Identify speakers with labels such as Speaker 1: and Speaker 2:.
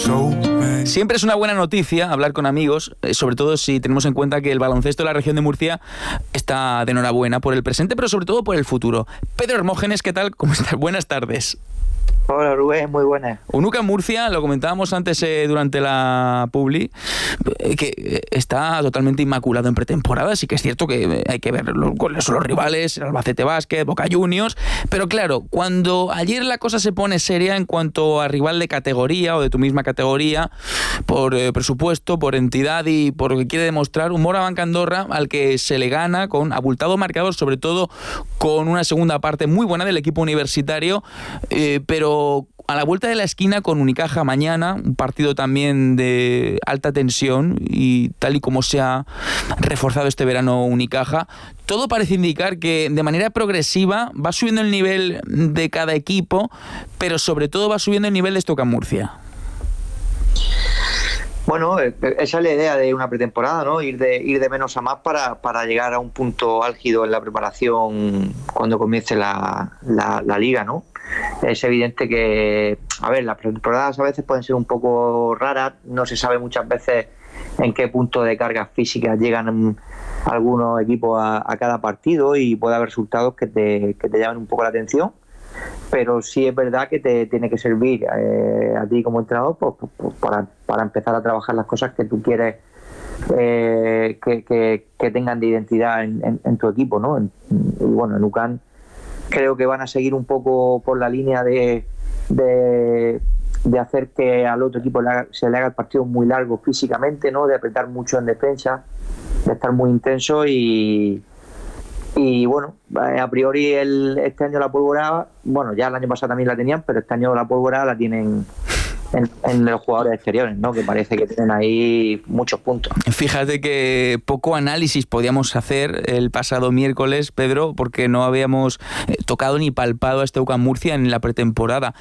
Speaker 1: Siempre es una buena noticia hablar con amigos, sobre todo si tenemos en cuenta que el baloncesto de la región de Murcia está de enhorabuena por el presente, pero sobre todo por el futuro. Pedro Hermógenes, ¿qué tal? ¿Cómo estás? Buenas tardes.
Speaker 2: Hola Rubén, muy buenas.
Speaker 1: UNUCA Murcia, lo comentábamos antes durante la publi, que está totalmente inmaculado en pretemporada. Sí que es cierto que hay que ver cuáles son los rivales, el Albacete Basket, Boca Juniors, pero claro, cuando ayer la cosa se pone seria en cuanto a rival de categoría o de tu misma categoría, por presupuesto, por entidad y por lo que quiere demostrar, un Moraván Andorra al que se le gana con abultado marcador, sobre todo con una segunda parte muy buena del equipo universitario, pero a la vuelta de la esquina con Unicaja mañana, un partido también de alta tensión y tal y como se ha reforzado este verano Unicaja, todo parece indicar que de manera progresiva va subiendo el nivel de cada equipo, pero sobre todo va subiendo el nivel de Estoca Murcia.
Speaker 2: Bueno, esa es la idea de una pretemporada, ¿no? Ir de menos a más para llegar a un punto álgido en la preparación cuando comience la liga, ¿no? Es evidente que, a ver, las pretemporadas a veces pueden ser un poco raras, no se sabe muchas veces en qué punto de cargas físicas llegan algunos equipos a cada partido y puede haber resultados que te llamen un poco la atención, pero sí es verdad que te tiene que servir a ti como entrenador pues, para empezar a trabajar las cosas que tú quieres que tengan de identidad en tu equipo, ¿no? Y bueno, en UCAN creo que van a seguir un poco por la línea de hacer que al otro equipo se le haga el partido muy largo físicamente, ¿no? De apretar mucho en defensa, de estar muy intenso y bueno, a priori este año la pólvora, bueno, ya el año pasado también la tenían, pero este año la pólvora la tienen en los jugadores exteriores, ¿no? Que parece que tienen ahí muchos puntos.
Speaker 1: Fíjate que poco análisis podíamos hacer el pasado miércoles, Pedro, porque no habíamos tocado ni palpado a este UCAM Murcia en la pretemporada.